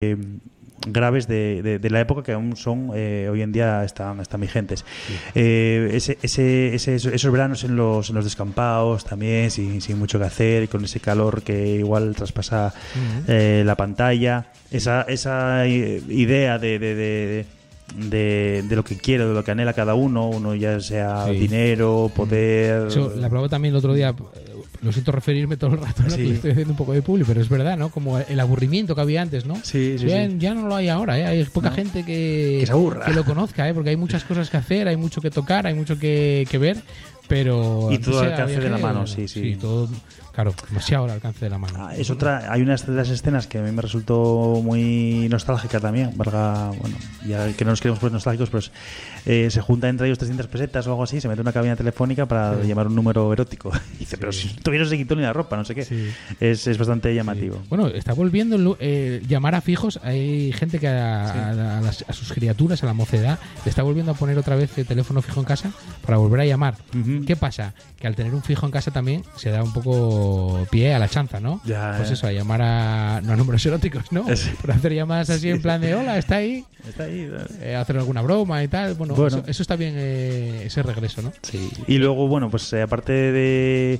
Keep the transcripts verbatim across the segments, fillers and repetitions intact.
eh, graves de, de, de la época que aún son eh, hoy en día están, están vigentes. Sí. Eh, ese, ese, ese, esos veranos en los, en los descampados también, sin, sin mucho que hacer, con ese calor que igual traspasa uh-huh. eh, la pantalla, esa, esa idea de, de, de, de, de lo que quiere, de lo que anhela cada uno, uno ya sea sí. dinero, poder... Eso la hablaba también el otro día. Lo siento referirme todo el rato, ¿no? Sí. Que estoy haciendo un poco de publi, pero es verdad, ¿no? Como el aburrimiento que había antes, ¿no? Sí, sí, ya, sí. ya no lo hay ahora, ¿eh? Hay poca no. gente que, que se aburra. Que lo conozca, ¿eh? Porque hay muchas cosas que hacer, hay mucho que tocar, hay mucho que, que ver, pero... Y todo al alcance de la mano, sí, sí. Sí, todo... Claro, demasiado al alcance de la mano. Ah, es otra, hay una de las escenas que a mí me resultó muy nostálgica también, valga, bueno, ya que no nos queremos poner nostálgicos, pero es, eh, se junta entre ellos trescientas pesetas o algo así, se mete en una cabina telefónica para sí. llamar un número erótico. Y dice, sí. pero si todavía no se quitó ni la ropa, no sé qué. Sí. Es, es bastante llamativo. Sí. Bueno, está volviendo eh, llamar a fijos. Hay gente que a, sí. a, a, las, a sus criaturas, a la mocedad, le está volviendo a poner otra vez el teléfono fijo en casa para volver a llamar. Uh-huh. ¿Qué pasa? Que al tener un fijo en casa también se da un poco pie a la chanza, ¿no? Ya, pues ya. eso, a llamar a no a números eróticos, ¿no? Sí. Por hacer llamadas así sí. en plan de hola, está ahí, está ahí, eh, hacer alguna broma y tal. Bueno, bueno. Eso, eso está bien, eh, ese regreso, ¿no? Sí. Y luego, bueno, pues eh, aparte de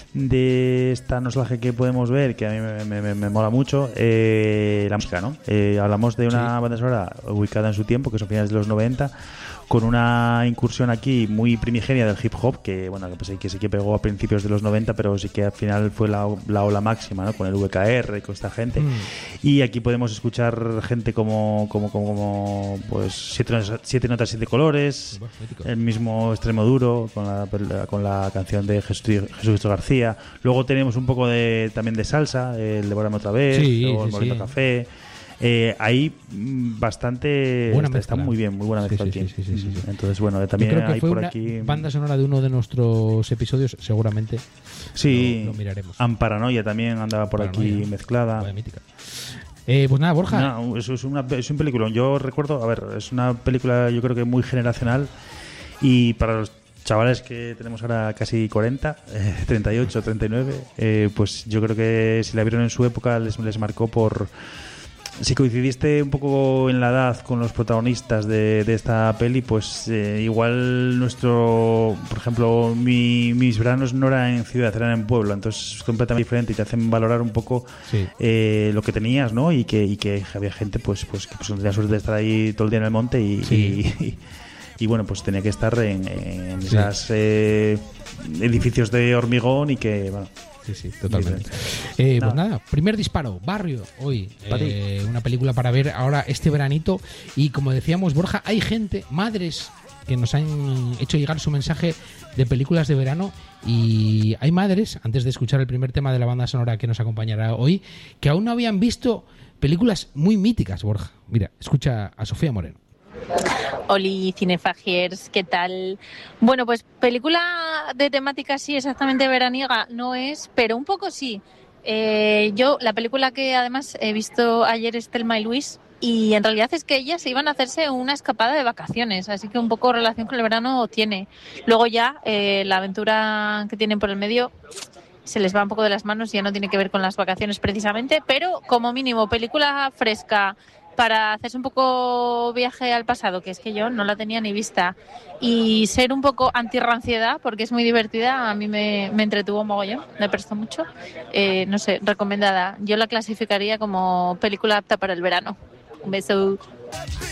de esta nostalgia que podemos ver, que a mí me, me, me, me mola mucho, eh, la música, ¿no? Eh, hablamos de una sí. banda sonora ubicada en su tiempo, que son finales de los noventa, con una incursión aquí muy primigenia del hip hop, que bueno, que, pues, que sí que pegó a principios de los noventa, pero sí que al final fue la, la ola máxima, ¿no? Con el V K R y con esta gente. Mm. Y aquí podemos escuchar gente como como como, como pues siete notas, siete notas, siete colores, el mismo Extremo Duro con la, con la canción de Jesucristo García. Luego tenemos un poco de también de salsa, el Devórame otra vez, sí, o el sí, Bonito sí. Café. Eh, ahí bastante buena está, está muy bien, muy buena mezcla sí, sí, aquí. Sí, sí, sí, sí. Entonces, bueno, también yo creo que hay fue por una aquí banda sonora de uno de nuestros episodios, seguramente. Sí, lo, lo miraremos. Amparanoia también andaba por Paranoia. Aquí mezclada. Eh, pues nada, Borja. No, eso es una es un peliculón. Yo recuerdo, a ver, es una película yo creo que muy generacional y para los chavales que tenemos ahora casi cuarenta, eh, treinta y ocho, treinta y nueve, eh, pues yo creo que si la vieron en su época les, les marcó por... Si coincidiste un poco en la edad con los protagonistas de, de esta peli, pues eh, igual nuestro, por ejemplo, mi, mis veranos no eran en ciudad, eran en pueblo, entonces es completamente diferente y te hacen valorar un poco sí. eh, lo que tenías, ¿no? Y que, y que había gente pues, pues que pues, no tenía suerte de estar ahí todo el día en el monte y... Sí. y, y Y bueno, pues tenía que estar en, en sí. esas eh, edificios de hormigón y que, bueno... Sí, sí, totalmente. Eh, pues nada, primer disparo, Barrio, hoy. Eh, una película para ver ahora este veranito. Y como decíamos, Borja, hay gente, madres, que nos han hecho llegar su mensaje de películas de verano. Y hay madres, antes de escuchar el primer tema de la banda sonora que nos acompañará hoy, que aún no habían visto películas muy míticas, Borja. Mira, escucha a Sofía Moreno. Oli, Cinefagiers, ¿qué tal? Bueno, pues película de temática así exactamente veraniega no es, pero un poco sí. Eh, yo, la película que además he visto ayer es Thelma y Luis, y en realidad es que ellas se iban a hacerse una escapada de vacaciones, así que un poco relación con el verano tiene. Luego ya eh, la aventura que tienen por el medio se les va un poco de las manos, ya no tiene que ver con las vacaciones precisamente, pero como mínimo película fresca para hacerse un poco viaje al pasado, que es que yo no la tenía ni vista, y ser un poco antirranciedad, porque es muy divertida, a mí me, me entretuvo mogollón, me prestó mucho, eh, no sé, recomendada. Yo la clasificaría como película apta para el verano. Un beso.